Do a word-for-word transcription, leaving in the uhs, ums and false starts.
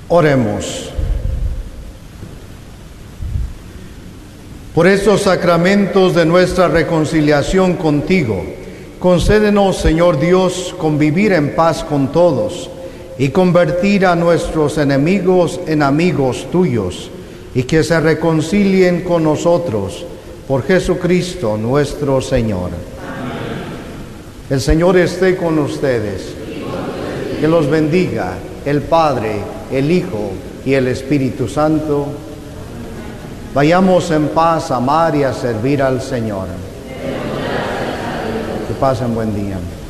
Oremos. Por estos sacramentos de nuestra reconciliación contigo, concédenos, Señor Dios, convivir en paz con todos y convertir a nuestros enemigos en amigos tuyos, y que se reconcilien con nosotros por Jesucristo nuestro Señor. Amén. El Señor esté con ustedes. Que los bendiga el Padre, el Hijo y el Espíritu Santo. Vayamos en paz a amar y a servir al Señor. Que pasen buen día.